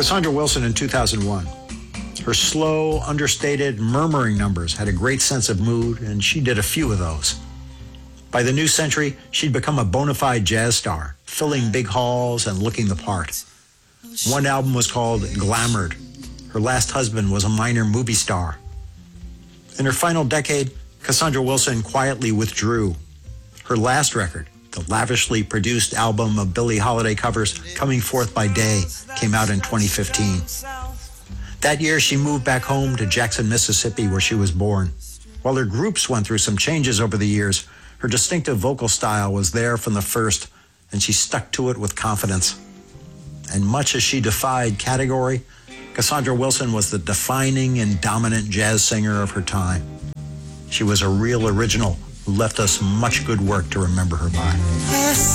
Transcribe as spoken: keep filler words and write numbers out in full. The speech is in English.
Cassandra Wilson in two thousand one. Her slow, understated, murmuring numbers had a great sense of mood, and she did a few of those. By the new century, she'd become a bona fide jazz star, filling big halls and looking the part. One album was called Glamored. Her last husband was a minor movie star. In her final decade, Cassandra Wilson quietly withdrew. Her last record, the lavishly produced album of Billie Holiday covers, Coming Forth by Day, came out in twenty fifteen. That year, she moved back home to Jackson, Mississippi, where she was born. While her groups went through some changes over the years, her distinctive vocal style was there from the first, and she stuck to it with confidence. And much as she defied category, Cassandra Wilson was the defining and dominant jazz singer of her time. She was a real original who left us much good work to remember her by.